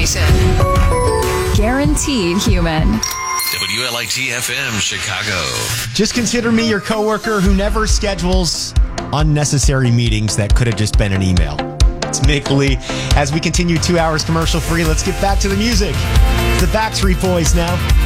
station. Guaranteed human. WLIT-FM Chicago. Just consider me your coworker who never schedules unnecessary meetings that could have just been an email. It's Mick Lee. As we continue 2 hours commercial free, let's get back to the music. The Backstreet Boys now.